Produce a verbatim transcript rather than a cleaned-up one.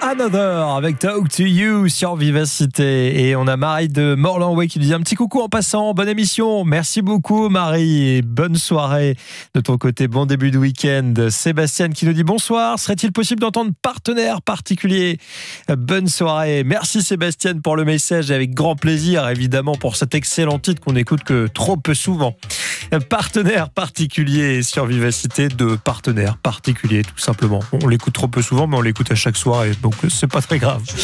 Another avec Talk to You sur Vivacité. Et on a Marie de Morlanway qui nous dit un petit coucou en passant, bonne émission, merci beaucoup Marie et bonne soirée de ton côté, bon début de week-end. Sébastien qui nous dit bonsoir, serait-il possible d'entendre partenaire particulier? Bonne soirée, merci Sébastien pour le message et avec grand plaisir évidemment pour cet excellent titre qu'on n'écoute que trop peu souvent. Partenaire particulier sur Vivacité, de partenaire particulier tout simplement. On l'écoute trop peu souvent mais on l'écoute à chaque soir et donc c'est pas très grave.